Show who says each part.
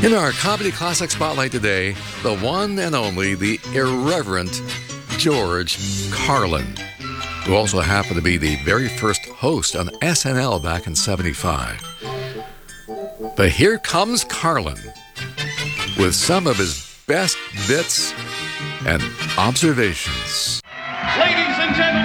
Speaker 1: In our Comedy Classic Spotlight today, the one and only, the irreverent George Carlin, who also happened to be the very first host on SNL back in '75. But here comes Carlin with some of his best bits and observations.
Speaker 2: Ladies and gentlemen,